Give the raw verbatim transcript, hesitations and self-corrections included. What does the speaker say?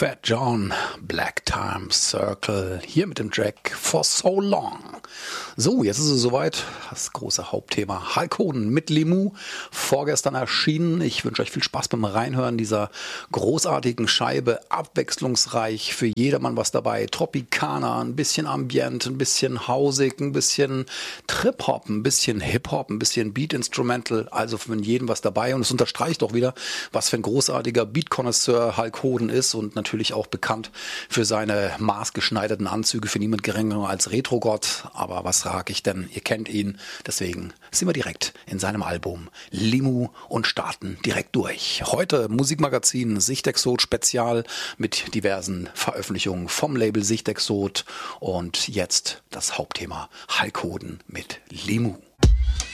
Fat John, Black Time Circle, hier mit dem Track For So Long. So, jetzt ist es soweit, das große Hauptthema Hulk Hogan mit Limu, vorgestern erschienen. Ich wünsche euch viel Spaß beim Reinhören dieser großartigen Scheibe, abwechslungsreich, für jedermann was dabei. Tropicana, ein bisschen Ambient, ein bisschen Hausig, ein bisschen Trip-Hop, ein bisschen Hip-Hop, ein bisschen Beat-Instrumental, also für jeden was dabei. Und es unterstreicht auch wieder, was für ein großartiger Beat-Connoisseur Hulk Hogan ist und natürlich auch bekannt für seine maßgeschneiderten Anzüge, für niemand geringer als Retro-Gott. Aber was sag ich denn? Ihr kennt ihn. Deswegen sind wir direkt in seinem Album Limu und starten direkt durch. Heute Musikmagazin Sichtexot Spezial mit diversen Veröffentlichungen vom Label Sichtexot. Und jetzt das Hauptthema Hulk Hogan mit Limu.